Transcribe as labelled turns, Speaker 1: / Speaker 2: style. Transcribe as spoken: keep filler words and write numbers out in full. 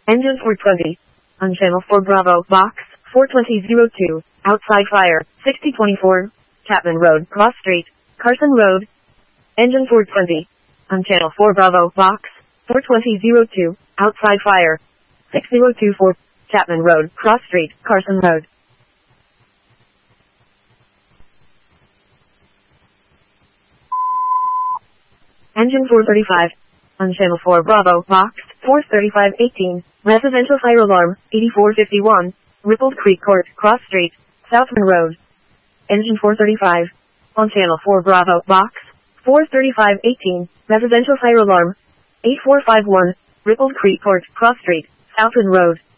Speaker 1: Engine four twenty. On channel four Bravo, box four twenty oh two. Outside fire, sixty twenty-four. Chapman Road, Cross Street, Carson Road. Engine four twenty. On channel four Bravo, box four twenty oh two. Outside fire, six zero two four. Chapman Road, Cross Street, Carson Road. Engine four thirty-five. On channel four Bravo, box four thirty-five eighteen. Residential fire alarm, eighty-four fifty-one. Rippled Creek Court, Cross Street, Southman Road. Engine four thirty-five. On channel four Bravo, box four thirty-five eighteen. Residential fire alarm, eight four five one. Rippled Creek Court, Cross Street, Southman Road.